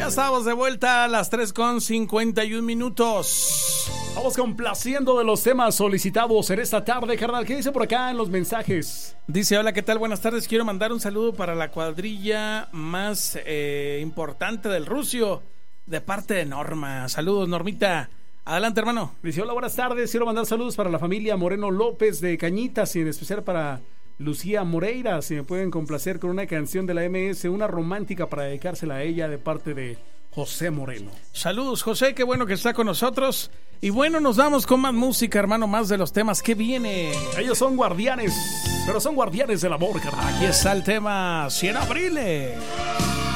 estamos de vuelta a las 3:51. Vamos complaciendo de los temas solicitados en esta tarde, carnal. ¿Qué dice por acá en los mensajes? Dice, hola, ¿qué tal? Buenas tardes. Quiero mandar un saludo para la cuadrilla más importante del Rucio, de parte de Norma. Saludos, Normita. Adelante, hermano. Dice, hola, buenas tardes. Quiero mandar saludos para la familia Moreno López de Cañitas y en especial para Lucía Moreira. Si me pueden complacer con una canción de la MS, una romántica para dedicársela a ella de parte de José Moreno. Saludos, José, qué bueno que está con nosotros. Y bueno, nos vamos con más música, hermano, más de los temas que viene. Ellos son guardianes, pero son guardianes del amor, carnal. Aquí está el tema 100 Abriles.